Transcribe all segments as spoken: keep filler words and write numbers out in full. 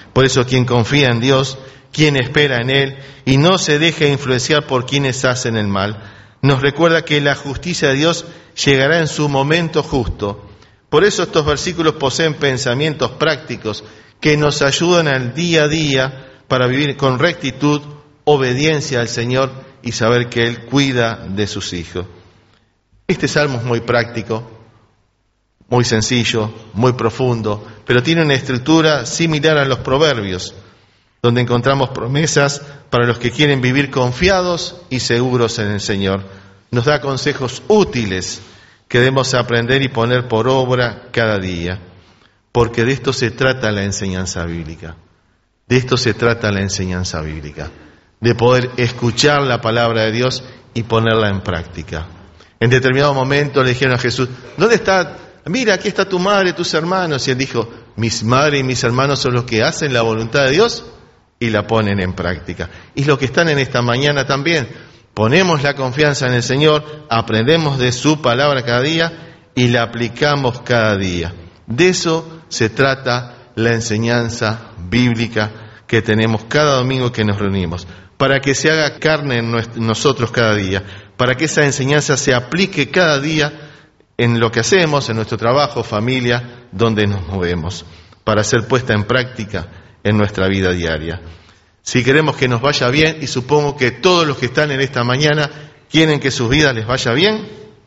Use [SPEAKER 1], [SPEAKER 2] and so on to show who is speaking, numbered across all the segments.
[SPEAKER 1] Por eso quien confía en Dios, quien espera en Él y no se deja influenciar por quienes hacen el mal, nos recuerda que la justicia de Dios llegará en su momento justo. Por eso estos versículos poseen pensamientos prácticos que nos ayudan al día a día para vivir con rectitud, obediencia al Señor y saber que Él cuida de sus hijos. Este salmo es muy práctico, muy sencillo, muy profundo, pero tiene una estructura similar a los proverbios, donde encontramos promesas para los que quieren vivir confiados y seguros en el Señor. Nos da consejos útiles que debemos aprender y poner por obra cada día, porque de esto se trata la enseñanza bíblica. De esto se trata la enseñanza bíblica, de poder escuchar la palabra de Dios y ponerla en práctica. En determinado momento le dijeron a Jesús, ¿dónde está? Mira, aquí está tu madre, tus hermanos. Y él dijo, mis madre y mis hermanos son los que hacen la voluntad de Dios y la ponen en práctica. Y los que están en esta mañana también, ponemos la confianza en el Señor, aprendemos de su palabra cada día y la aplicamos cada día. De eso se trata la enseñanza bíblica que tenemos cada domingo que nos reunimos, para que se haga carne en nosotros cada día, para que esa enseñanza se aplique cada día en lo que hacemos, en nuestro trabajo, familia, donde nos movemos, para ser puesta en práctica en nuestra vida diaria. Si queremos que nos vaya bien, y supongo que todos los que están en esta mañana quieren que sus vidas les vaya bien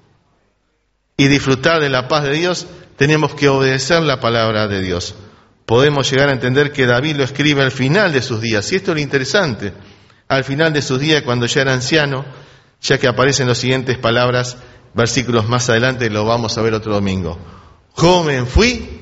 [SPEAKER 1] y disfrutar de la paz de Dios, tenemos que obedecer la palabra de Dios. Podemos llegar a entender que David lo escribe al final de sus días, y esto es lo interesante, al final de sus días, cuando ya era anciano, ya que aparecen las siguientes palabras, versículos más adelante, lo vamos a ver otro domingo. Joven fui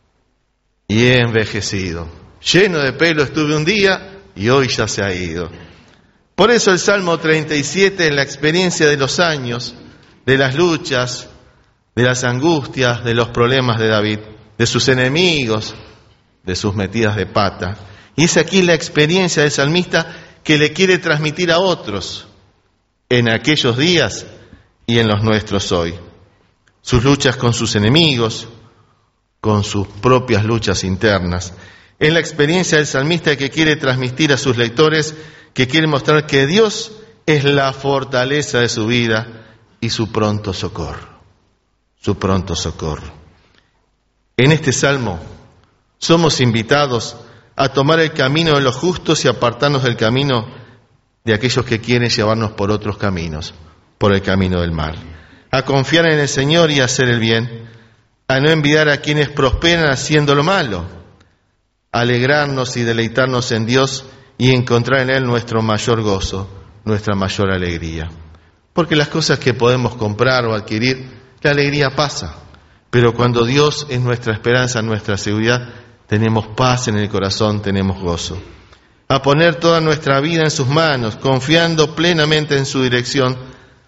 [SPEAKER 1] y he envejecido, lleno de pelo estuve un día y hoy ya se ha ido. Por eso el Salmo treinta y siete es la experiencia de los años, de las luchas, de las angustias, de los problemas de David, de sus enemigos, de sus metidas de pata. Y es aquí la experiencia del salmista que le quiere transmitir a otros en aquellos días y en los nuestros hoy. Sus luchas con sus enemigos, con sus propias luchas internas. Es la experiencia del salmista que quiere transmitir a sus lectores, que quiere mostrar que Dios es la fortaleza de su vida y su pronto socorro. Su pronto socorro. En este salmo somos invitados a tomar el camino de los justos y apartarnos del camino de aquellos que quieren llevarnos por otros caminos, por el camino del mal. A confiar en el Señor y hacer el bien, a no envidiar a quienes prosperan haciendo lo malo, a alegrarnos y deleitarnos en Dios y encontrar en Él nuestro mayor gozo, nuestra mayor alegría. Porque las cosas que podemos comprar o adquirir, la alegría pasa, pero cuando Dios es nuestra esperanza, nuestra seguridad, tenemos paz en el corazón, tenemos gozo. A poner toda nuestra vida en sus manos, confiando plenamente en su dirección,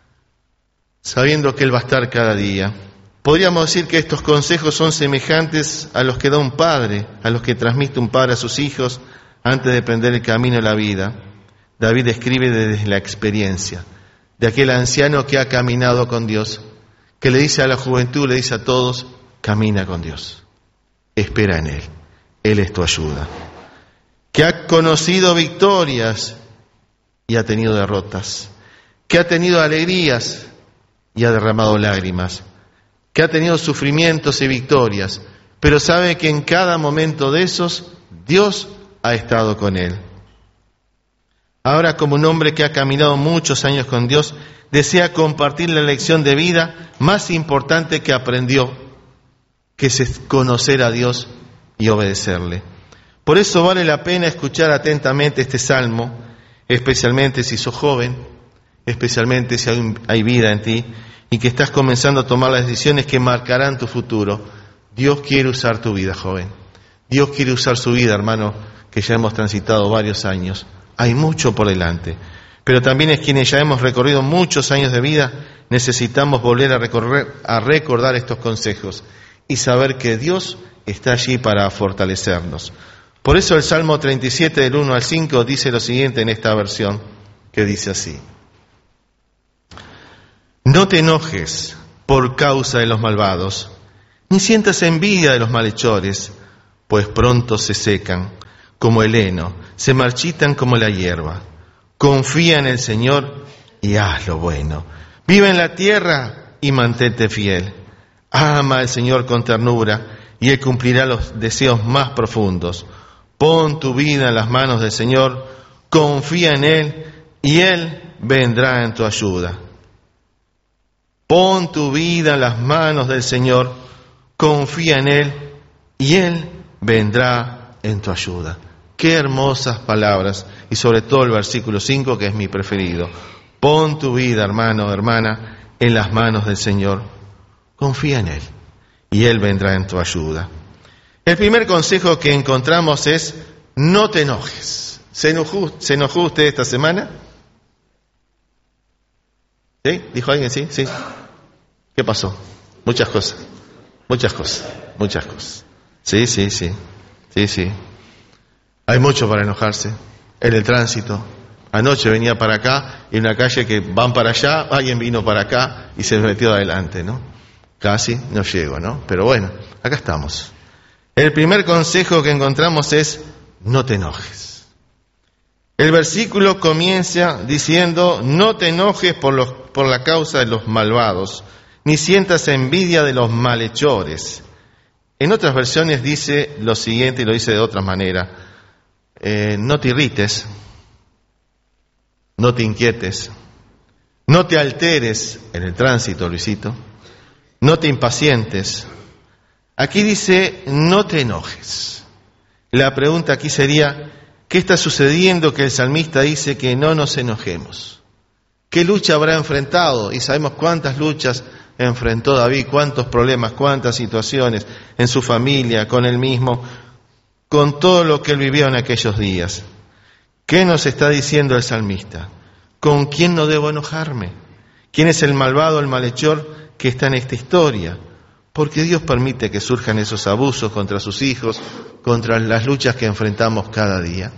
[SPEAKER 1] sabiendo que Él va a estar cada día. Podríamos decir que estos consejos son semejantes a los que da un padre, a los que transmite un padre a sus hijos antes de emprender el camino de la vida. David escribe desde la experiencia de aquel anciano que ha caminado con Dios, que le dice a la juventud, le dice a todos, camina con Dios, espera en Él, Él es tu ayuda. Que ha conocido victorias y ha tenido derrotas, que ha tenido alegrías y ha derramado lágrimas, que ha tenido sufrimientos y victorias, pero sabe que en cada momento de esos Dios ha estado con él. Ahora, como un hombre que ha caminado muchos años con Dios, desea compartir la lección de vida más importante que aprendió, que es conocer a Dios y obedecerle. Por eso vale la pena escuchar atentamente este salmo, especialmente si sos joven, especialmente si hay, hay vida en ti y que estás comenzando a tomar las decisiones que marcarán tu futuro. Dios quiere usar tu vida, joven. Dios quiere usar su vida, hermano, que ya hemos transitado varios años. Hay mucho por delante. Pero también es quienes ya hemos recorrido muchos años de vida, necesitamos volver a, recorrer, a recordar estos consejos y saber que Dios está allí para fortalecernos. Por eso el Salmo treinta y siete, del uno al cinco, dice lo siguiente en esta versión, que dice así. No te enojes por causa de los malvados, ni sientas envidia de los malhechores, pues pronto se secan, como el heno, se marchitan como la hierba. Confía en el Señor y haz lo bueno. Vive en la tierra y mantente fiel. Ama al Señor con ternura y Él cumplirá los deseos más profundos. Pon tu vida en las manos del Señor, confía en Él y Él vendrá en tu ayuda. Pon tu vida en las manos del Señor, confía en Él y Él vendrá en tu ayuda. Qué hermosas palabras, y sobre todo el versículo cinco, que es mi preferido. Pon tu vida, hermano, hermana, en las manos del Señor, confía en Él y Él vendrá en tu ayuda. El primer consejo que encontramos es: no te enojes. ¿Se enojó, ¿se enojó usted esta semana? ¿Sí? ¿Dijo alguien sí? ¿Sí? ¿Qué pasó? Muchas cosas, muchas cosas, muchas cosas. Sí, sí, sí, sí, sí. Hay mucho para enojarse. En el tránsito. Anoche venía para acá y en una calle que van para allá, alguien vino para acá y se metió adelante, ¿no? Casi no llego, ¿no? Pero bueno, acá estamos. El primer consejo que encontramos es: no te enojes. El versículo comienza diciendo: no te enojes por, los, por la causa de los malvados, ni sientas envidia de los malhechores. En otras versiones dice lo siguiente, y lo dice de otra manera: eh, no te irrites, no te inquietes, no te alteres en el tránsito, Luisito, no te impacientes. Aquí dice: no te enojes. La pregunta aquí sería: ¿qué está sucediendo que el salmista dice que no nos enojemos? ¿Qué lucha habrá enfrentado? Y sabemos cuántas luchas enfrentó David, cuántos problemas, cuántas situaciones en su familia, con él mismo, con todo lo que él vivió en aquellos días. ¿Qué nos está diciendo el salmista? ¿Con quién no debo enojarme? ¿Quién es el malvado, el malhechor que está en esta historia? Porque Dios permite que surjan esos abusos contra sus hijos, contra las luchas que enfrentamos cada día.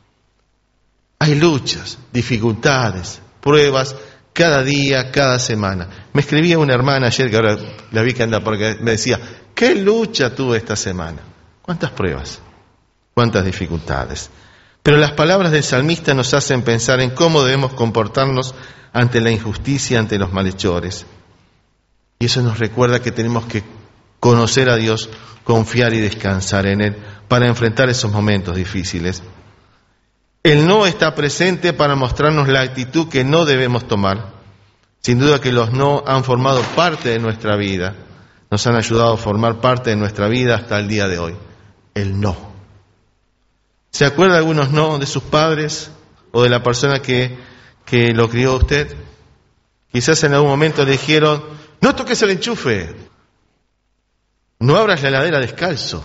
[SPEAKER 1] Hay luchas, dificultades, pruebas, cada día, cada semana. Me escribía una hermana ayer, que ahora la vi que anda porque me decía: ¿qué lucha tuve esta semana? ¿Cuántas pruebas? ¿Cuántas dificultades? Pero las palabras del salmista nos hacen pensar en cómo debemos comportarnos ante la injusticia, ante los malhechores. Y eso nos recuerda que tenemos que conocer a Dios, confiar y descansar en Él para enfrentar esos momentos difíciles. El no está presente para mostrarnos la actitud que no debemos tomar. Sin duda que los no han formado parte de nuestra vida, nos han ayudado a formar parte de nuestra vida hasta el día de hoy. El no. ¿Se acuerda de algunos no de sus padres o de la persona que, que lo crió a usted? Quizás en algún momento le dijeron: no toques el enchufe, no abras la heladera descalzo,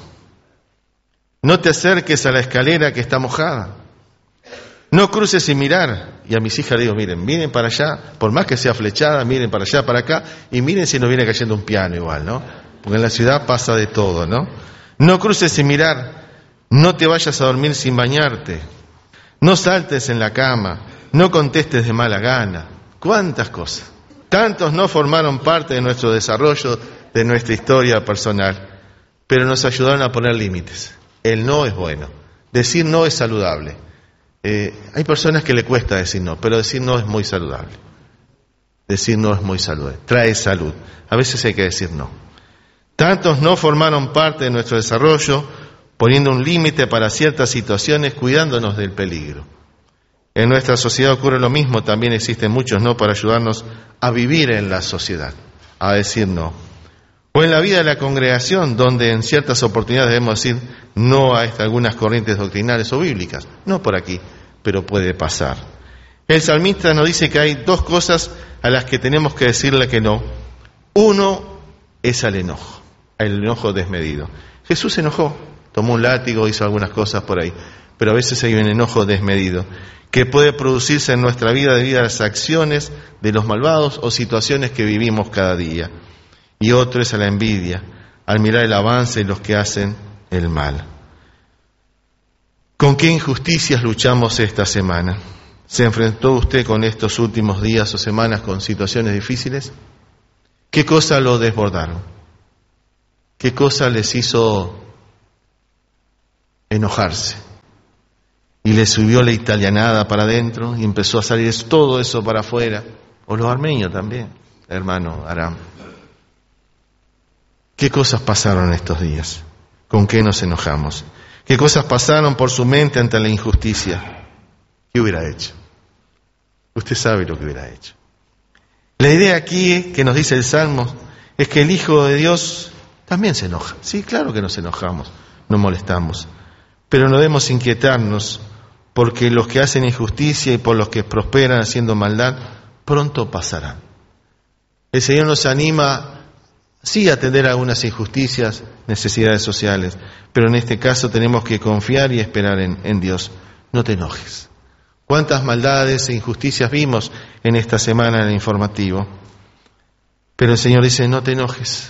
[SPEAKER 1] no te acerques a la escalera que está mojada, no cruces sin mirar. Y a mis hijas le digo: miren, miren para allá, por más que sea flechada, miren para allá, para acá, y miren si no viene cayendo un piano igual, ¿no? Porque en la ciudad pasa de todo, ¿no? No cruces sin mirar, no te vayas a dormir sin bañarte, no saltes en la cama, no contestes de mala gana. ¿Cuántas cosas? Tantos no formaron parte de nuestro desarrollo, de nuestra historia personal, pero nos ayudaron a poner límites. El no es bueno, decir no es saludable. Eh, hay personas que le cuesta decir no, pero decir no es muy saludable. Decir no es muy saludable, trae salud. A veces hay que decir no. Tantos no formaron parte de nuestro desarrollo, poniendo un límite para ciertas situaciones, cuidándonos del peligro. En nuestra sociedad ocurre lo mismo, también existen muchos no para ayudarnos a vivir en la sociedad, a decir no. O en la vida de la congregación, donde en ciertas oportunidades debemos decir no a estas, algunas corrientes doctrinales o bíblicas. No por aquí, pero puede pasar. El salmista nos dice que hay dos cosas a las que tenemos que decirle que no. Uno es al enojo, el enojo desmedido. Jesús se enojó, tomó un látigo, hizo algunas cosas por ahí, pero a veces hay un enojo desmedido que puede producirse en nuestra vida debido a las acciones de los malvados o situaciones que vivimos cada día. Y otro es a la envidia, al mirar el avance de los que hacen el mal. ¿Con qué injusticias luchamos esta semana? ¿Se enfrentó usted con estos últimos días o semanas con situaciones difíciles? ¿Qué cosa lo desbordaron? ¿Qué cosa les hizo enojarse? y le subió la italianada para adentro y empezó a salir todo eso para afuera. O los armenios también, hermano Aram. ¿Qué cosas pasaron estos días? ¿Con qué nos enojamos? ¿Qué cosas pasaron por su mente ante la injusticia? ¿Qué hubiera hecho? Usted sabe lo que hubiera hecho. La idea aquí que nos dice el Salmo es que el Hijo de Dios también se enoja. Sí, claro que nos enojamos, nos molestamos, pero no debemos inquietarnos porque los que hacen injusticia y por los que prosperan haciendo maldad, pronto pasarán. El Señor nos anima, sí, a atender algunas injusticias, necesidades sociales, pero en este caso tenemos que confiar y esperar en, en Dios. No te enojes. ¿Cuántas maldades e injusticias vimos en esta semana en el informativo? Pero el Señor dice, no te enojes.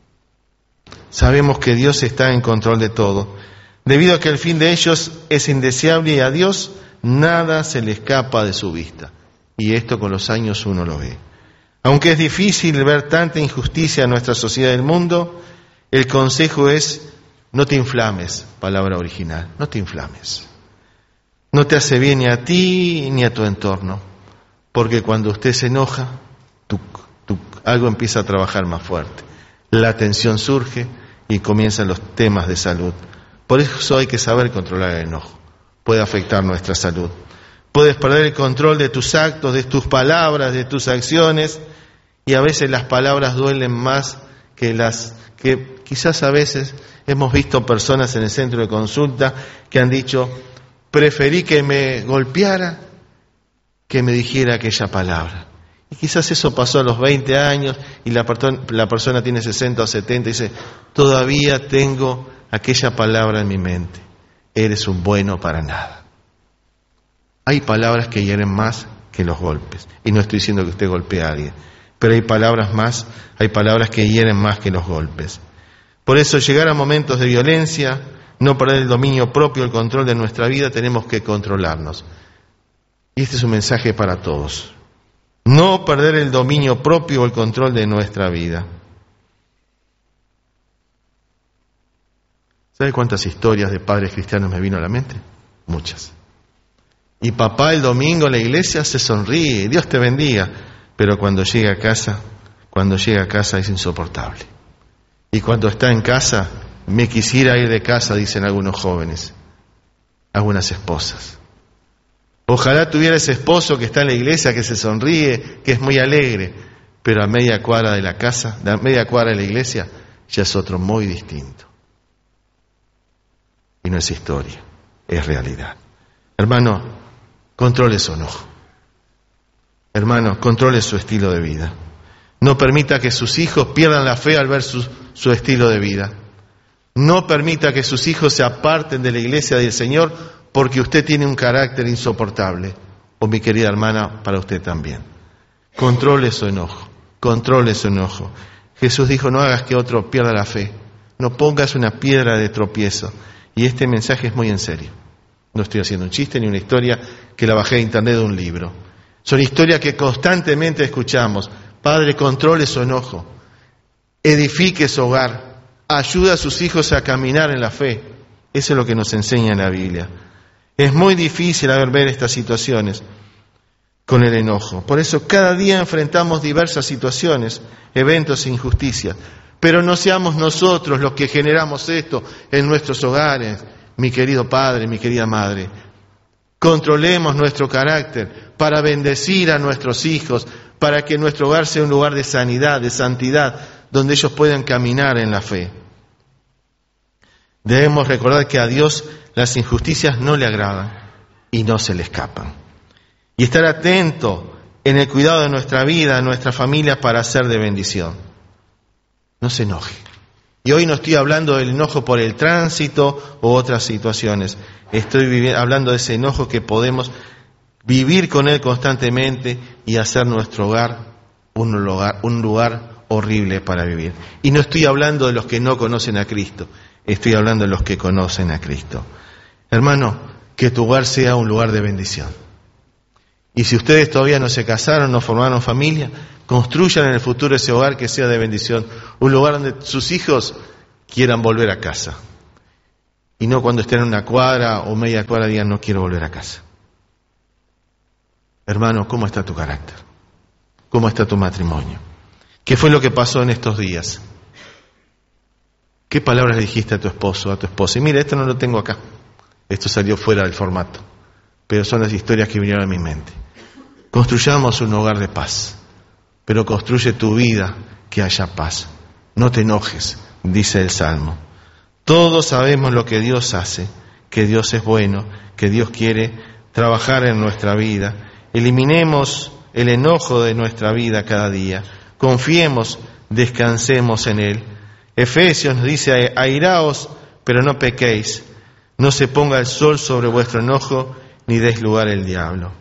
[SPEAKER 1] Sabemos que Dios está en control de todo, debido a que el fin de ellos es indeseable y a Dios nada se le escapa de su vista. Y esto con los años uno lo ve. Aunque es difícil ver tanta injusticia en nuestra sociedad y el mundo, el consejo es, no te inflames, palabra original, no te inflames. No te hace bien ni a ti ni a tu entorno, porque cuando usted se enoja, tuc, tuc, algo empieza a trabajar más fuerte. La tensión surge y comienzan los temas de salud. Por eso hay que saber controlar el enojo. Puede afectar nuestra salud. Puedes perder el control de tus actos, de tus palabras, de tus acciones, y a veces las palabras duelen más que las que quizás a veces hemos visto personas en el centro de consulta que han dicho, preferí que me golpeara que me dijera aquella palabra. Y quizás eso pasó a los veinte años y la, perto- la persona tiene sesenta o setenta y dice, todavía tengo aquella palabra en mi mente, eres un bueno para nada. Hay palabras que hieren más que los golpes. Y no estoy diciendo que usted golpee a alguien, pero hay palabras más, hay palabras que hieren más que los golpes. Por eso, llegar a momentos de violencia, no perder el dominio propio, el control de nuestra vida, tenemos que controlarnos. Y este es un mensaje para todos. No perder el dominio propio o el control de nuestra vida. ¿Sabe cuántas historias de padres cristianos me vino a la mente? Muchas. Y papá el domingo en la iglesia se sonríe, Dios te bendiga, pero cuando llega a casa, cuando llega a casa es insoportable. Y cuando está en casa, me quisiera ir de casa, dicen algunos jóvenes, algunas esposas. Ojalá tuviera ese esposo que está en la iglesia, que se sonríe, que es muy alegre, pero a media cuadra de la casa, a media cuadra de la iglesia, ya es otro muy distinto. Y no es historia, es realidad. Hermano, controle su enojo. Hermano, controle su estilo de vida. No permita que sus hijos pierdan la fe al ver su, su estilo de vida. No permita que sus hijos se aparten de la iglesia del Señor porque usted tiene un carácter insoportable. O mi querida hermana, para usted también. Controle su enojo, controle su enojo. Jesús dijo, no hagas que otro pierda la fe. No pongas una piedra de tropiezo. Y este mensaje es muy en serio. No estoy haciendo un chiste ni una historia que la bajé de internet de un libro. Son historias que constantemente escuchamos. Padre, controle su enojo. Edifique su hogar. Ayuda a sus hijos a caminar en la fe. Eso es lo que nos enseña en la Biblia. Es muy difícil a ver, ver estas situaciones con el enojo. Por eso cada día enfrentamos diversas situaciones, eventos e injusticias. Pero no seamos nosotros los que generamos esto en nuestros hogares, mi querido padre, mi querida madre. Controlemos nuestro carácter para bendecir a nuestros hijos, para que nuestro hogar sea un lugar de sanidad, de santidad, donde ellos puedan caminar en la fe. Debemos recordar que a Dios las injusticias no le agradan y no se le escapan. Y estar atento en el cuidado de nuestra vida, de nuestra familia, para ser de bendición. No se enoje. Y hoy no estoy hablando del enojo por el tránsito u otras situaciones. Estoy vivi- hablando de ese enojo que podemos vivir con él constantemente y hacer nuestro hogar un lugar, un lugar horrible para vivir. Y no estoy hablando de los que no conocen a Cristo. Estoy hablando de los que conocen a Cristo. Hermano, que tu hogar sea un lugar de bendición. Y si ustedes todavía no se casaron, no formaron familia, construyan en el futuro ese hogar que sea de bendición. Un lugar donde sus hijos quieran volver a casa. y no cuando estén en una cuadra o media cuadra digan no quiero volver a casa. Hermano, ¿cómo está tu carácter? ¿Cómo está tu matrimonio? ¿Qué fue lo que pasó en estos días? ¿Qué palabras le dijiste a tu esposo, a tu esposa? Y mira, esto no lo tengo acá. Esto salió fuera del formato. Pero son las historias que vinieron a mi mente. Construyamos un hogar de paz. Pero construye tu vida que haya paz. No te enojes, dice el Salmo. Todos sabemos lo que Dios hace, que Dios es bueno, que Dios quiere trabajar en nuestra vida. Eliminemos el enojo de nuestra vida cada día. Confiemos, descansemos en Él. Efesios nos dice, airaos, pero no pequéis. No se ponga el sol sobre vuestro enojo, ni deis lugar al diablo.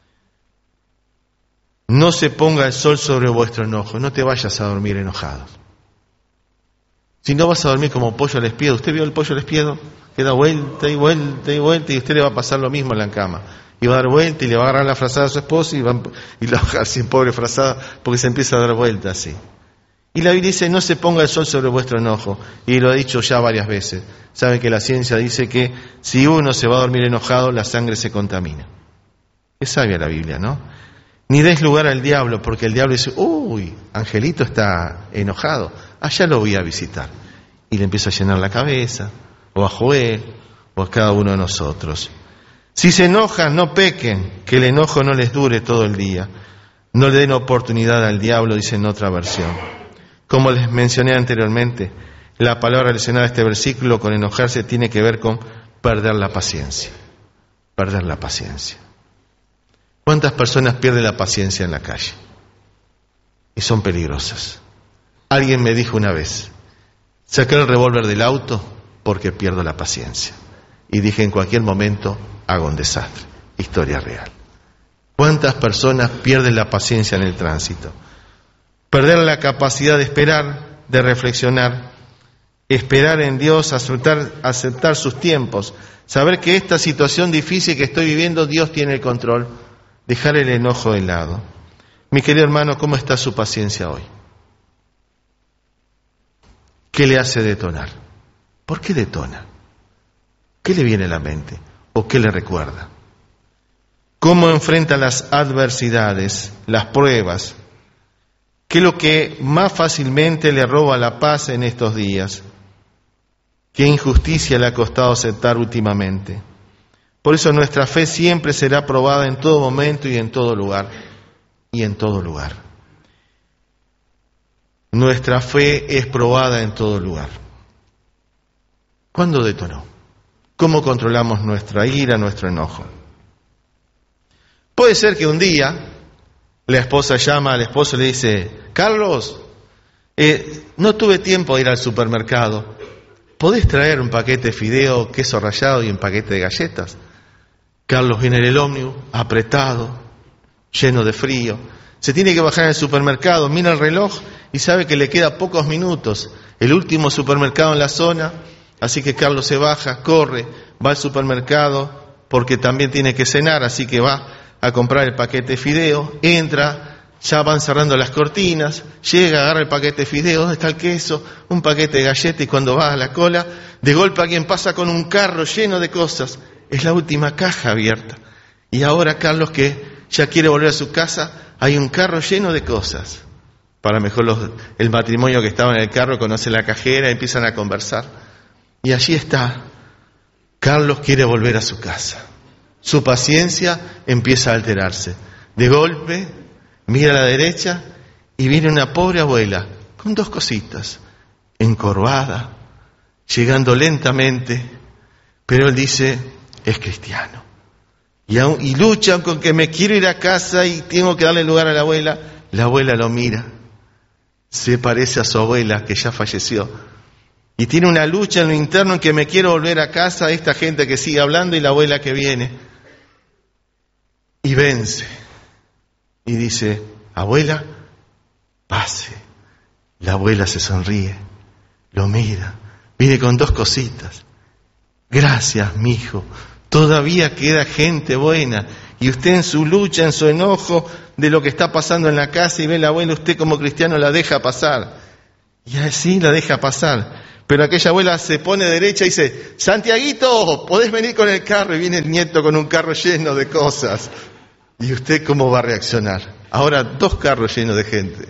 [SPEAKER 1] No se ponga el sol sobre vuestro enojo. No te vayas a dormir enojado. Si no vas a dormir como pollo al espiedo. ¿Usted vio el pollo al espiedo? Que da vuelta y vuelta y vuelta y a usted le va a pasar lo mismo en la cama. Y va a dar vuelta y le va a agarrar la frazada a su esposo y, va, y la va a dejar sin pobre frazada porque se empieza a dar vuelta así. Y la Biblia dice, no se ponga el sol sobre vuestro enojo. Y lo he dicho ya varias veces. Saben que la ciencia dice que si uno se va a dormir enojado, la sangre se contamina. Es sabia la Biblia, ¿no? Ni des lugar al diablo, porque el diablo dice, uy, Angelito está enojado, allá lo voy a visitar. Y le empieza a llenar la cabeza, o a Joel, o a cada uno de nosotros. Si se enojan, no pequen, que el enojo no les dure todo el día. No le den oportunidad al diablo, dice en otra versión. Como les mencioné anteriormente, la palabra relacionada a este versículo con enojarse tiene que ver con perder la paciencia. Perder la paciencia. ¿Cuántas personas pierden la paciencia en la calle? Y son peligrosas. Alguien me dijo una vez, saqué el revólver del auto porque pierdo la paciencia. Y dije, en cualquier momento hago un desastre. Historia real. ¿Cuántas personas pierden la paciencia en el tránsito? Perder la capacidad de esperar, de reflexionar, esperar en Dios, aceptar, aceptar sus tiempos, saber que esta situación difícil que estoy viviendo, Dios tiene el control, dejar el enojo de lado. Mi querido hermano, ¿cómo está su paciencia hoy? ¿Qué le hace detonar? ¿Por qué detona? ¿Qué le viene a la mente? ¿O qué le recuerda? ¿Cómo enfrenta las adversidades, las pruebas? ¿Qué es lo que más fácilmente le roba la paz en estos días? ¿Qué injusticia le ha costado aceptar últimamente? Por eso nuestra fe siempre será probada en todo momento y en todo lugar. Y en todo lugar. Nuestra fe es probada en todo lugar. ¿Cuándo detonó? ¿Cómo controlamos nuestra ira, nuestro enojo? Puede ser que un día la esposa llama al esposo y le dice, Carlos, eh, no tuve tiempo de ir al supermercado. ¿Podés traer un paquete de fideo, queso rallado y un paquete de galletas? Carlos viene en el ómnibus, apretado, lleno de frío. Se tiene que bajar en el supermercado, mira el reloj y sabe que le queda pocos minutos. El último supermercado en la zona, así que Carlos se baja, corre, va al supermercado porque también tiene que cenar, así que va a comprar el paquete de fideo, entra, ya van cerrando las cortinas, llega, agarra el paquete de fideo, ¿dónde está el queso? Un paquete de galletas y cuando va a la cola, de golpe alguien pasa con un carro lleno de cosas. Es la última caja abierta. Y ahora Carlos, que ya quiere volver a su casa, hay un carro lleno de cosas. Para mejor los, el matrimonio que estaba en el carro conoce la cajera, empiezan a conversar. Y allí está. Carlos quiere volver a su casa. Su paciencia empieza a alterarse. De golpe, mira a la derecha y viene una pobre abuela con dos cositas, encorvada, llegando lentamente, pero él dice, es cristiano. Y, aún, y luchan con que me quiero ir a casa y tengo que darle lugar a la abuela. La abuela lo mira, se parece a su abuela que ya falleció. Y tiene una lucha en lo interno en que me quiero volver a casa, esta gente que sigue hablando y la abuela que viene. Y vence. Y dice, abuela, pase. La abuela se sonríe, lo mira, viene con dos cositas. Gracias, mijo, todavía queda gente buena. Y usted en su lucha, en su enojo de lo que está pasando en la casa y ve a la abuela, usted como cristiano la deja pasar. Y así la deja pasar. Pero aquella abuela se pone derecha y dice, Santiaguito, podés venir con el carro, y viene el nieto con un carro lleno de cosas. ¿Y usted cómo va a reaccionar? Ahora dos carros llenos de gente.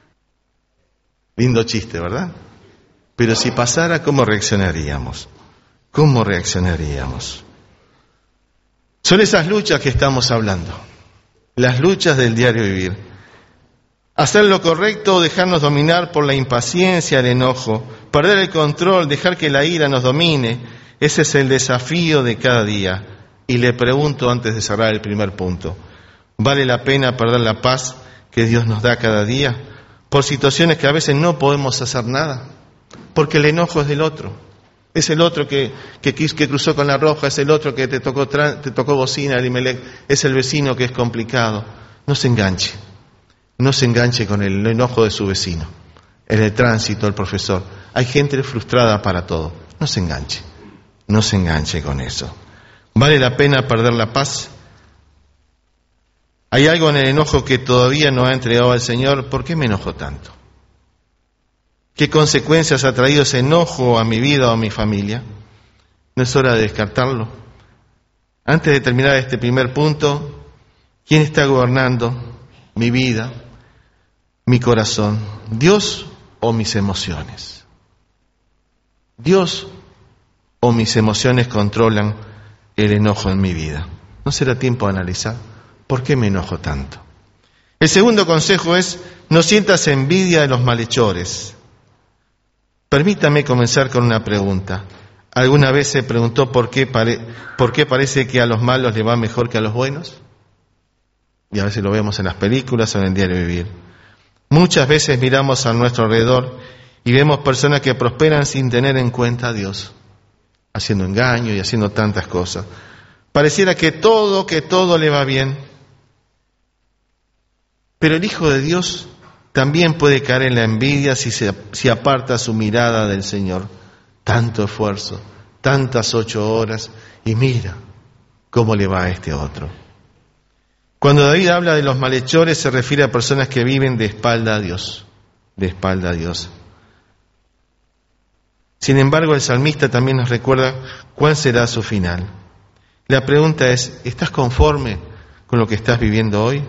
[SPEAKER 1] Lindo chiste, ¿verdad? Pero si pasara, ¿cómo reaccionaríamos? ¿Cómo reaccionaríamos? Son esas luchas que estamos hablando, las luchas del diario vivir. Hacer lo correcto o dejarnos dominar por la impaciencia, el enojo, perder el control, dejar que la ira nos domine, ese es el desafío de cada día. Y le pregunto antes de cerrar el primer punto, ¿vale la pena perder la paz que Dios nos da cada día por situaciones que a veces no podemos hacer nada? Porque el enojo es del otro. Es el otro que, que, que cruzó con la roja, es el otro que te tocó, te tocó bocina, el Imelec, es el vecino que es complicado. No se enganche, no se enganche con el enojo de su vecino, en el tránsito, el profesor. Hay gente frustrada para todo. No se enganche, no se enganche con eso. ¿Vale la pena perder la paz? ¿Hay algo en el enojo que todavía no ha entregado al Señor? ¿Por qué me enojo tanto? ¿Qué consecuencias ha traído ese enojo a mi vida o a mi familia? ¿No es hora de descartarlo? Antes de terminar este primer punto, ¿quién está gobernando mi vida, mi corazón? ¿Dios o mis emociones? ¿Dios o mis emociones controlan el enojo en mi vida? ¿No será tiempo de analizar por qué me enojo tanto? El segundo consejo es, no sientas envidia de los malhechores. Permítame comenzar con una pregunta. ¿Alguna vez se preguntó por qué, pare, por qué parece que a los malos le va mejor que a los buenos? Y a veces lo vemos en las películas o en el diario vivir. Muchas veces miramos a nuestro alrededor y vemos personas que prosperan sin tener en cuenta a Dios, haciendo engaño y haciendo tantas cosas. Pareciera que todo, que todo le va bien. Pero el Hijo de Dios también puede caer en la envidia si, se, si aparta su mirada del Señor. Tanto esfuerzo, tantas ocho horas, y mira cómo le va a este otro. Cuando David habla de los malhechores, se refiere a personas que viven de espalda a Dios, de espalda a Dios. Sin embargo, el salmista también nos recuerda cuál será su final. La pregunta es, ¿estás conforme con lo que estás viviendo hoy?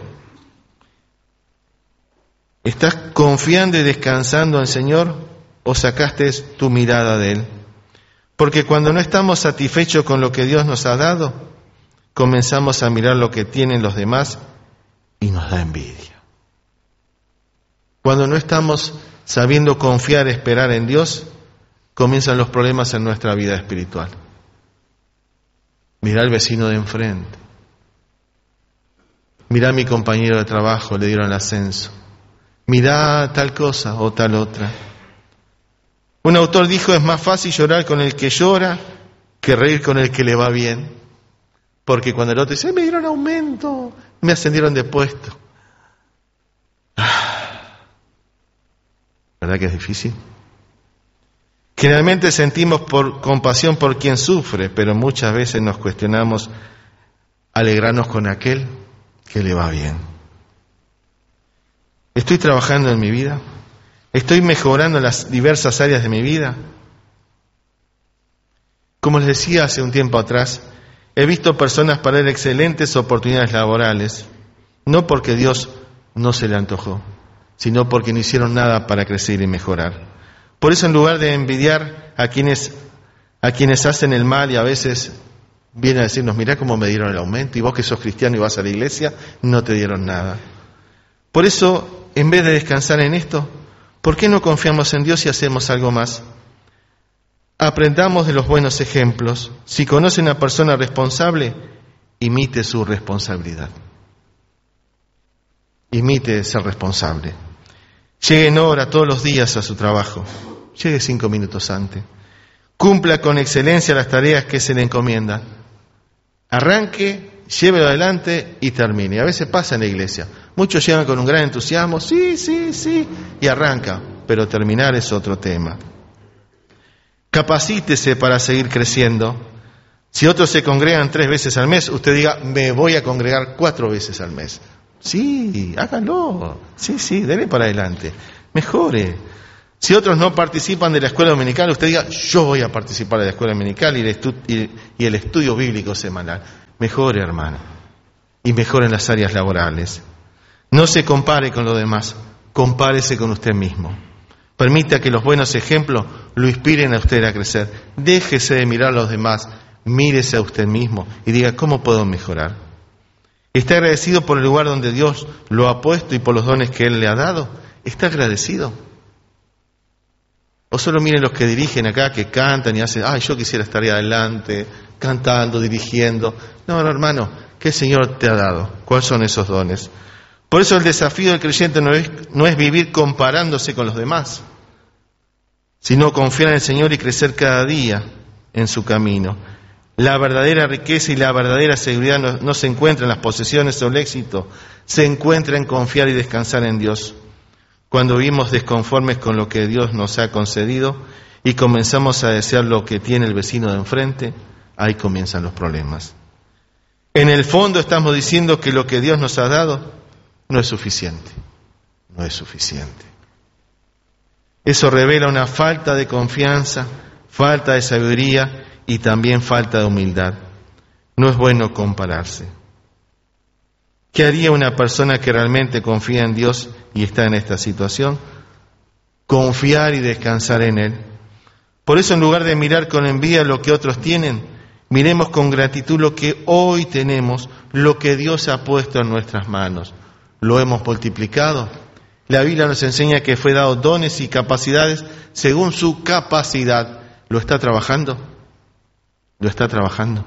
[SPEAKER 1] ¿Estás confiando y descansando en el Señor o sacaste tu mirada de Él? Porque cuando no estamos satisfechos con lo que Dios nos ha dado, comenzamos a mirar lo que tienen los demás y nos da envidia. Cuando no estamos sabiendo confiar, esperar en Dios, comienzan los problemas en nuestra vida espiritual. Mirá al vecino de enfrente. Mirá a mi compañero de trabajo, le dieron el ascenso. Mirá tal cosa o tal otra. Un autor dijo, es más fácil llorar con el que llora que reír con el que le va bien. Porque cuando el otro dice, me dieron aumento, me ascendieron de puesto. ¿Verdad que es difícil? Generalmente sentimos por compasión por quien sufre, pero muchas veces nos cuestionamos alegrarnos con aquel que le va bien. ¿Estoy trabajando en mi vida? ¿Estoy mejorando las diversas áreas de mi vida? Como les decía hace un tiempo atrás, he visto personas perder excelentes oportunidades laborales, no porque Dios no se le antojó, sino porque no hicieron nada para crecer y mejorar. Por eso, en lugar de envidiar a quienes, a quienes hacen el mal y a veces vienen a decirnos, mirá cómo me dieron el aumento, y vos que sos cristiano y vas a la iglesia, no te dieron nada. Por eso, en vez de descansar en esto, ¿por qué no confiamos en Dios y hacemos algo más? Aprendamos de los buenos ejemplos. Si conoce una persona responsable, imite su responsabilidad. Imite ser responsable. Llegue en hora todos los días a su trabajo. Llegue cinco minutos antes. Cumpla con excelencia las tareas que se le encomiendan. Arranque, llévelo adelante y termine. A veces pasa en la iglesia. Muchos llegan con un gran entusiasmo, sí, sí, sí, y arranca, pero terminar es otro tema. Capacítese para seguir creciendo. Si otros se congregan tres veces al mes, usted diga, me voy a congregar cuatro veces al mes. Sí, hágalo, sí, sí, dele para adelante, mejore. Si otros no participan de la escuela dominical, usted diga, yo voy a participar de la escuela dominical y el, estu- y, y el estudio bíblico semanal. Mejore, hermano, y mejore en las áreas laborales. No se compare con los demás, compárese con usted mismo. Permita que los buenos ejemplos lo inspiren a usted a crecer. Déjese de mirar a los demás, mírese a usted mismo y diga, ¿cómo puedo mejorar? ¿Está agradecido por el lugar donde Dios lo ha puesto y por los dones que Él le ha dado? ¿Está agradecido? O solo miren los que dirigen acá, que cantan y hacen, ay, yo quisiera estar ahí adelante, cantando, dirigiendo. No, no, hermano, ¿qué el Señor te ha dado? ¿Cuáles son esos dones? Por eso el desafío del creyente no es, no es vivir comparándose con los demás, sino confiar en el Señor y crecer cada día en su camino. La verdadera riqueza y la verdadera seguridad no, no se encuentra en las posesiones o el éxito, se encuentra en confiar y descansar en Dios. Cuando vivimos desconformes con lo que Dios nos ha concedido y comenzamos a desear lo que tiene el vecino de enfrente, ahí comienzan los problemas. En el fondo estamos diciendo que lo que Dios nos ha dado no es suficiente, no es suficiente. Eso revela una falta de confianza, falta de sabiduría y también falta de humildad. No es bueno compararse. ¿Qué haría una persona que realmente confía en Dios y está en esta situación? Confiar y descansar en Él. Por eso, en lugar de mirar con envidia lo que otros tienen, miremos con gratitud lo que hoy tenemos, lo que Dios ha puesto en nuestras manos. Lo hemos multiplicado. La Biblia nos enseña que fue dado dones y capacidades según su capacidad. ¿Lo está trabajando? ¿Lo está trabajando?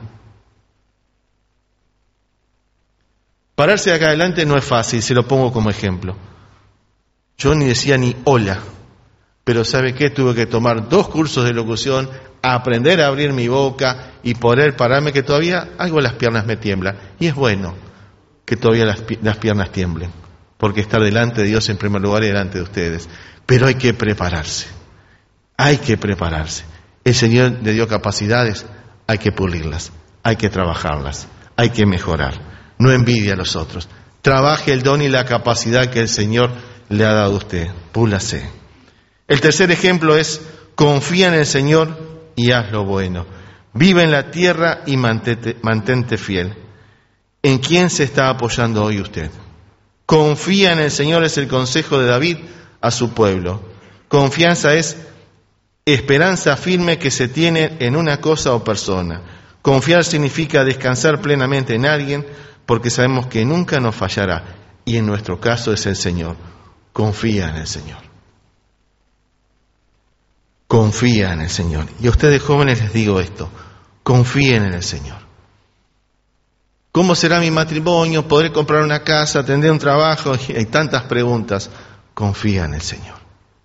[SPEAKER 1] Pararse de acá adelante no es fácil, se lo pongo como ejemplo. Yo ni decía ni hola, pero ¿sabe qué? Tuve que tomar dos cursos de locución, aprender a abrir mi boca y poder pararme, que todavía algo las piernas me tiemblan. Y es bueno que todavía las, las piernas tiemblen, porque estar delante de Dios en primer lugar y delante de ustedes. Pero hay que prepararse, hay que prepararse. El Señor le dio capacidades, hay que pulirlas, hay que trabajarlas, hay que mejorar. No envidie a los otros. Trabaje el don y la capacidad que el Señor le ha dado a usted. Púlase. El tercer ejemplo es, confía en el Señor y haz lo bueno. Vive en la tierra y mantente, mantente fiel. ¿En quién se está apoyando hoy usted? Confía en el Señor es el consejo de David a su pueblo. Confianza es esperanza firme que se tiene en una cosa o persona. Confiar significa descansar plenamente en alguien, porque sabemos que nunca nos fallará, y en nuestro caso es el Señor. Confía en el Señor. Confía en el Señor. Y a ustedes jóvenes les digo esto, confíen en el Señor. ¿Cómo será mi matrimonio? ¿Podré comprar una casa? ¿Tendré un trabajo? Y hay tantas preguntas. Confía en el Señor.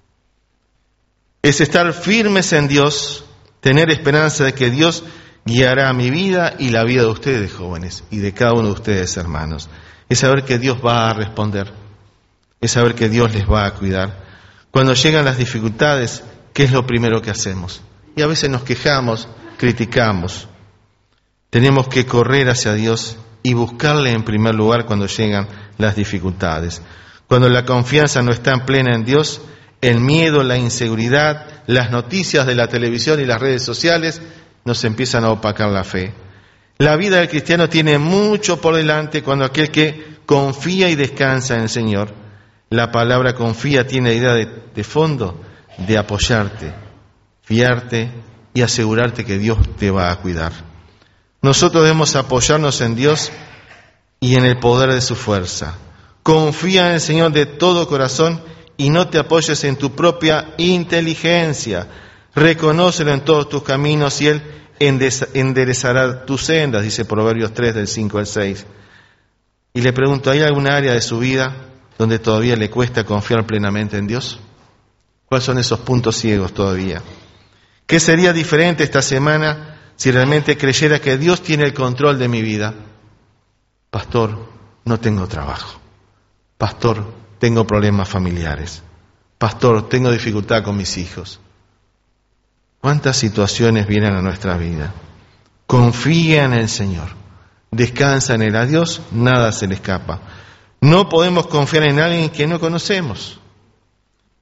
[SPEAKER 1] Es estar firmes en Dios, tener esperanza de que Dios guiará mi vida y la vida de ustedes, jóvenes, y de cada uno de ustedes, hermanos. Es saber que Dios va a responder, es saber que Dios les va a cuidar. Cuando llegan las dificultades, ¿qué es lo primero que hacemos? Y a veces nos quejamos, criticamos. Tenemos que correr hacia Dios y buscarle en primer lugar cuando llegan las dificultades. Cuando la confianza no está en plena en Dios, el miedo, la inseguridad, las noticias de la televisión y las redes sociales nos empiezan a opacar la fe. La vida del cristiano tiene mucho por delante cuando aquel que confía y descansa en el Señor. La palabra confía tiene la idea de, de fondo de apoyarte, fiarte y asegurarte que Dios te va a cuidar. Nosotros debemos apoyarnos en Dios y en el poder de su fuerza. Confía en el Señor de todo corazón y no te apoyes en tu propia inteligencia. Reconócelo en todos tus caminos y Él enderezará tus sendas, dice Proverbios tres, del cinco al seis. Y le pregunto, ¿hay alguna área de su vida donde todavía le cuesta confiar plenamente en Dios? ¿Cuáles son esos puntos ciegos todavía? ¿Qué sería diferente esta semana si realmente creyera que Dios tiene el control de mi vida? Pastor, no tengo trabajo. Pastor, tengo problemas familiares. Pastor, tengo dificultad con mis hijos. ¿Cuántas situaciones vienen a nuestra vida? Confía en el Señor. Descansa en Él. A Dios nada se le escapa. No podemos confiar en alguien que no conocemos.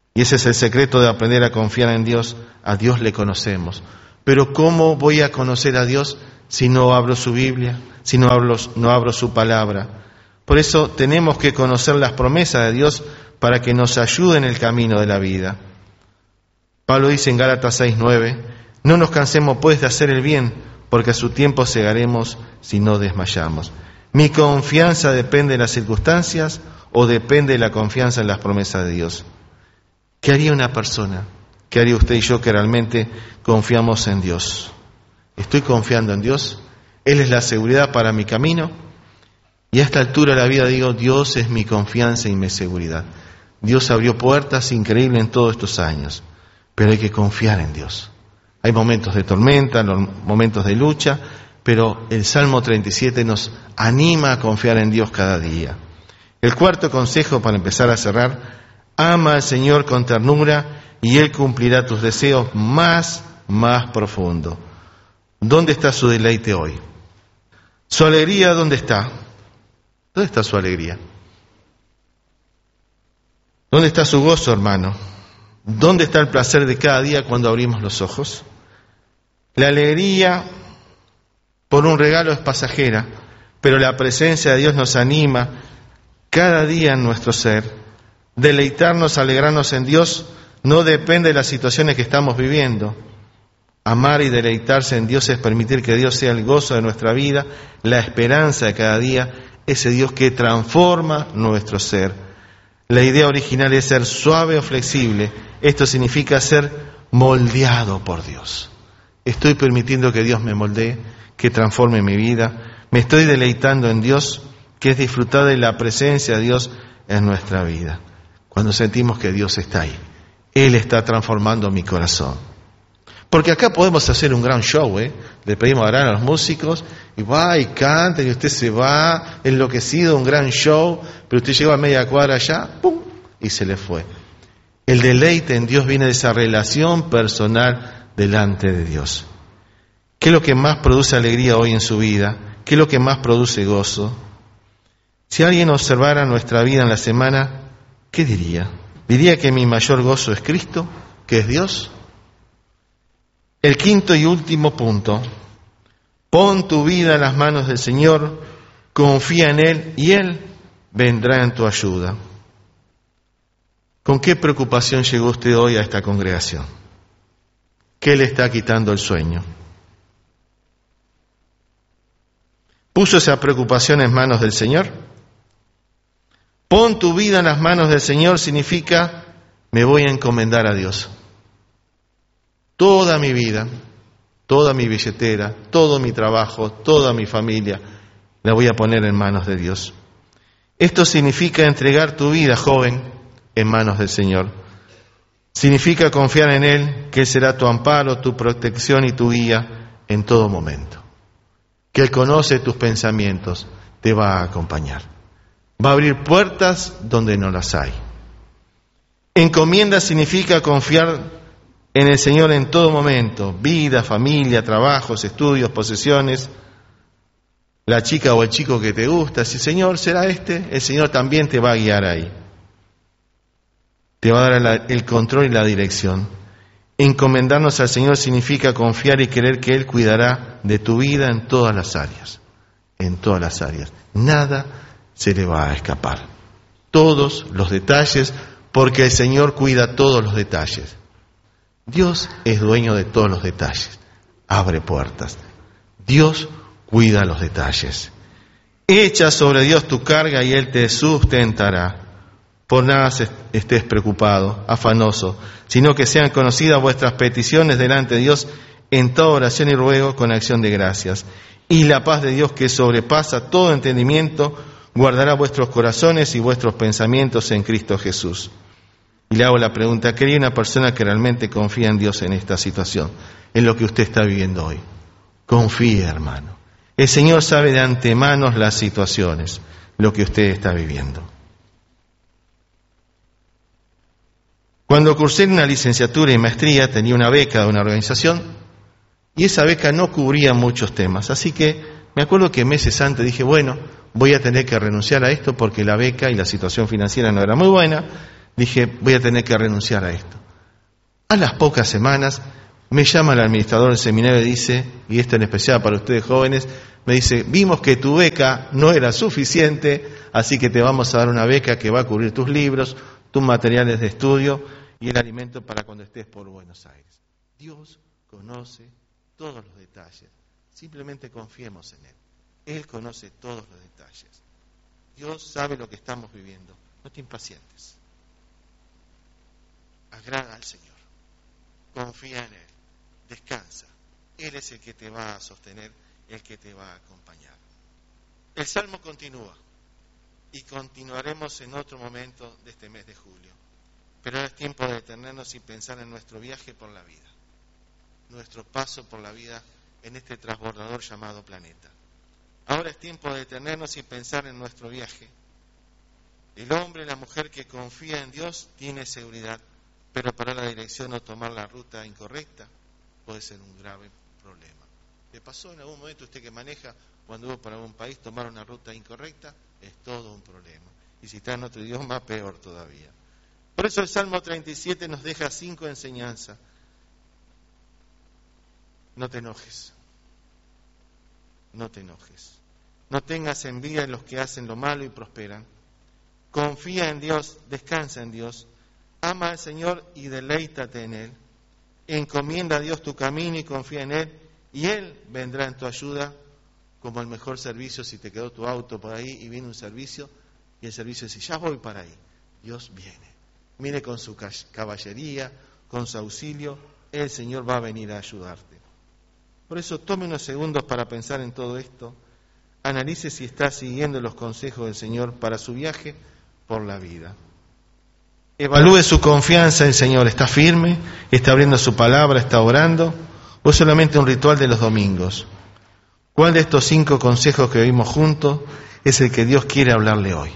[SPEAKER 1] Y ese es el secreto de aprender a confiar en Dios. A Dios le conocemos. Pero ¿cómo voy a conocer a Dios si no abro su Biblia, si no abro, no abro su palabra? Por eso tenemos que conocer las promesas de Dios para que nos ayude en el camino de la vida. Pablo dice en Gálatas seis nueve, no nos cansemos pues de hacer el bien, porque a su tiempo segaremos si no desmayamos. ¿Mi confianza depende de las circunstancias o depende de la confianza en las promesas de Dios? ¿Qué haría una persona? ¿Qué haría usted y yo que realmente confiamos en Dios? ¿Estoy confiando en Dios? ¿Él es la seguridad para mi camino? Y a esta altura de la vida digo, Dios es mi confianza y mi seguridad. Dios abrió puertas increíbles en todos estos años, pero hay que confiar en Dios. Hay momentos de tormenta, momentos de lucha, pero el Salmo treinta y siete nos anima a confiar en Dios cada día. El cuarto consejo para empezar a cerrar, ama al Señor con ternura y Él cumplirá tus deseos más, más profundos. ¿Dónde está su deleite hoy? ¿Su alegría dónde está? ¿Dónde está su alegría? ¿Dónde está su gozo, hermano? ¿Dónde está el placer de cada día cuando abrimos los ojos? La alegría por un regalo es pasajera, pero la presencia de Dios nos anima cada día en nuestro ser. Deleitarnos, alegrarnos en Dios no depende de las situaciones que estamos viviendo. Amar y deleitarse en Dios es permitir que Dios sea el gozo de nuestra vida, la esperanza de cada día, ese Dios que transforma nuestro ser. La idea original es ser suave o flexible. Esto significa ser moldeado por Dios. Estoy permitiendo que Dios me moldee, que transforme mi vida. Me estoy deleitando en Dios, que es disfrutar de la presencia de Dios en nuestra vida. Cuando sentimos que Dios está ahí, Él está transformando mi corazón. Porque acá podemos hacer un gran show, ¿eh? Le pedimos a los músicos y va y canta y usted se va enloquecido, un gran show, pero usted llegó a media cuadra allá, ¡pum!, y se le fue. El deleite en Dios viene de esa relación personal delante de Dios. ¿Qué es lo que más produce alegría hoy en su vida? ¿Qué es lo que más produce gozo? Si alguien observara nuestra vida en la semana, ¿qué diría? ¿Diría que mi mayor gozo es Cristo, que es Dios? El quinto y último punto, pon tu vida en las manos del Señor, confía en Él y Él vendrá en tu ayuda. ¿Con qué preocupación llegó usted hoy a esta congregación? ¿Qué le está quitando el sueño? ¿Puso esa preocupación en manos del Señor? Pon tu vida en las manos del Señor significa, me voy a encomendar a Dios. Toda mi vida, toda mi billetera, todo mi trabajo, toda mi familia, la voy a poner en manos de Dios. Esto significa entregar tu vida, joven, en manos del Señor. Significa confiar en Él, que Él será tu amparo, tu protección y tu guía en todo momento. Que Él conoce tus pensamientos, te va a acompañar. Va a abrir puertas donde no las hay. Encomienda significa confiar en el Señor en todo momento, vida, familia, trabajos, estudios, posesiones, la chica o el chico que te gusta. Si el Señor será este, el Señor también te va a guiar ahí. Te va a dar el control y la dirección. Encomendarnos al Señor significa confiar y creer que Él cuidará de tu vida en todas las áreas, en todas las áreas. Nada se le va a escapar. Todos los detalles, porque el Señor cuida todos los detalles. Dios es dueño de todos los detalles, abre puertas. Dios cuida los detalles. Echa sobre Dios tu carga y Él te sustentará. Por nada estés preocupado, afanoso, sino que sean conocidas vuestras peticiones delante de Dios en toda oración y ruego con acción de gracias. Y la paz de Dios, que sobrepasa todo entendimiento, guardará vuestros corazones y vuestros pensamientos en Cristo Jesús. Y le hago la pregunta, ¿qué haría una persona que realmente confía en Dios en esta situación, en lo que usted está viviendo hoy? Confíe, hermano. El Señor sabe de antemano las situaciones, lo que usted está viviendo. Cuando cursé una licenciatura y maestría, tenía una beca de una organización y esa beca no cubría muchos temas. Así que me acuerdo que meses antes dije, bueno, voy a tener que renunciar a esto porque la beca y la situación financiera no era muy buena. dije, voy a tener que renunciar a esto. A las pocas semanas me llama el administrador del seminario y dice, y esto en especial para ustedes jóvenes, me dice, vimos que tu beca no era suficiente, así que te vamos a dar una beca que va a cubrir tus libros, tus materiales de estudio y el alimento para cuando estés por Buenos Aires. Dios conoce todos los detalles, simplemente confiemos en Él. Él conoce todos los detalles. Dios sabe lo que estamos viviendo, no te impacientes. Agrada al Señor, confía en Él, descansa. Él es el que te va a sostener, el que te va a acompañar. El Salmo continúa y continuaremos en otro momento de este mes de julio. Pero ahora es tiempo de detenernos y pensar en nuestro viaje por la vida, nuestro paso por la vida en este transbordador llamado planeta. Ahora es tiempo de detenernos y pensar en nuestro viaje. El hombre y la mujer que confía en Dios tiene seguridad, pero para la dirección o tomar la ruta incorrecta puede ser un grave problema. ¿Le pasó en algún momento usted que maneja, cuando hubo por algún país, tomar una ruta incorrecta? Es todo un problema. Y si está en otro idioma, peor todavía. Por eso el Salmo treinta y siete nos deja cinco enseñanzas. No te enojes. No te enojes. No tengas envidia de los que hacen lo malo y prosperan. Confía en Dios, descansa en Dios. Ama al Señor y deleítate en Él. Encomienda a Dios tu camino y confía en Él, y Él vendrá en tu ayuda como el mejor servicio. Si te quedó tu auto por ahí y viene un servicio, y el servicio dice, ya voy para ahí. Dios viene. Mire con su caballería, con su auxilio, el Señor va a venir a ayudarte. Por eso tome unos segundos para pensar en todo esto. Analice si está siguiendo los consejos del Señor para su viaje por la vida. Evalúe su confianza en el Señor. ¿Está firme? ¿Está abriendo su palabra? ¿Está orando? ¿O es solamente un ritual de los domingos? ¿Cuál de estos cinco consejos que vimos juntos es el que Dios quiere hablarle hoy?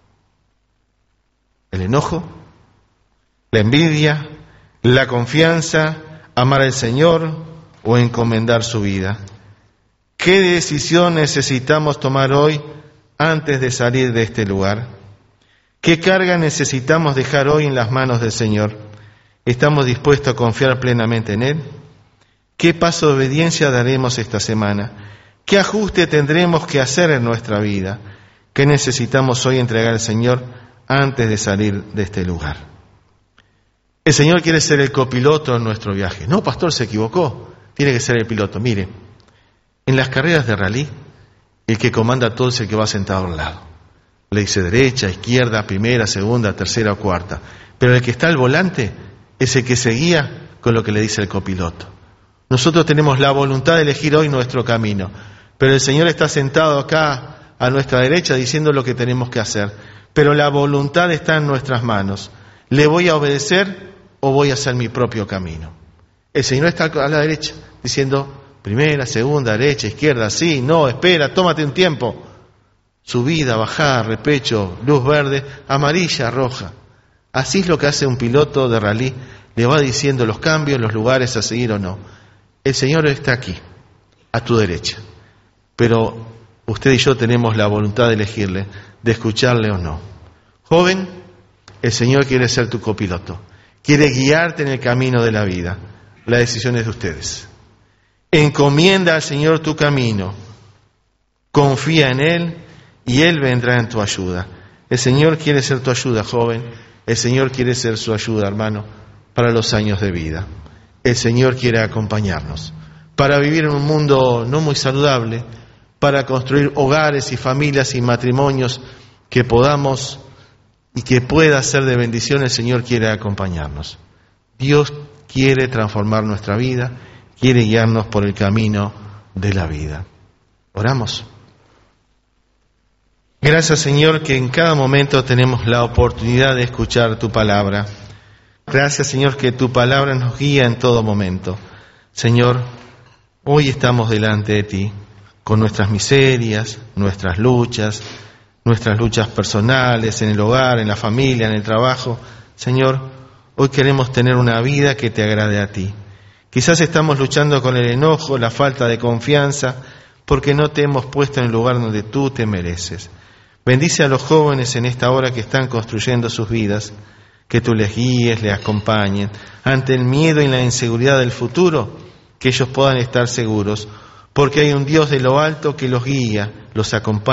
[SPEAKER 1] ¿El enojo? ¿La envidia? ¿La confianza? ¿Amar al Señor? ¿O encomendar su vida? ¿Qué decisión necesitamos tomar hoy antes de salir de este lugar? ¿Qué carga necesitamos dejar hoy en las manos del Señor? ¿Estamos dispuestos a confiar plenamente en Él? ¿Qué paso de obediencia daremos esta semana? ¿Qué ajuste tendremos que hacer en nuestra vida? ¿Qué necesitamos hoy entregar al Señor antes de salir de este lugar? El Señor quiere ser el copiloto en nuestro viaje. No, pastor, se equivocó. Tiene que ser el piloto. Mire, en las carreras de rally, el que comanda todo es el que va sentado al lado. Le dice derecha, izquierda, primera, segunda, tercera o cuarta. Pero el que está al volante es el que se guía con lo que le dice el copiloto. Nosotros tenemos la voluntad de elegir hoy nuestro camino, pero el Señor está sentado acá a nuestra derecha diciendo lo que tenemos que hacer. Pero la voluntad está en nuestras manos. ¿Le voy a obedecer o voy a hacer mi propio camino? El Señor está a la derecha diciendo primera, segunda, derecha, izquierda, sí, no, espera, tómate un tiempo. Subida, bajada, repecho, luz verde, amarilla, roja. Así es lo que hace un piloto de rally. Le va diciendo los cambios, los lugares a seguir o no. El Señor está aquí, a tu derecha. Pero usted y yo tenemos la voluntad de elegirle, de escucharle o no. Joven, el Señor quiere ser tu copiloto. Quiere guiarte en el camino de la vida. La decisión es de ustedes. Encomienda al Señor tu camino. Confía en Él y Él vendrá en tu ayuda. El Señor quiere ser tu ayuda, joven. El Señor quiere ser su ayuda, hermano, para los años de vida. El Señor quiere acompañarnos para vivir en un mundo no muy saludable, para construir hogares y familias y matrimonios que podamos y que pueda ser de bendición. El Señor quiere acompañarnos. Dios quiere transformar nuestra vida, quiere guiarnos por el camino de la vida. Oramos. Gracias, Señor, que en cada momento tenemos la oportunidad de escuchar tu palabra. Gracias, Señor, que tu palabra nos guía en todo momento. Señor, hoy estamos delante de ti con nuestras miserias, nuestras luchas, nuestras luchas personales, en el hogar, en la familia, en el trabajo. Señor, hoy queremos tener una vida que te agrade a ti. Quizás estamos luchando con el enojo, la falta de confianza, porque no te hemos puesto en el lugar donde tú te mereces. Bendice a los jóvenes en esta hora que están construyendo sus vidas, que tú les guíes, les acompañen. Ante el miedo y la inseguridad del futuro, que ellos puedan estar seguros, porque hay un Dios de lo alto que los guía, los acompaña.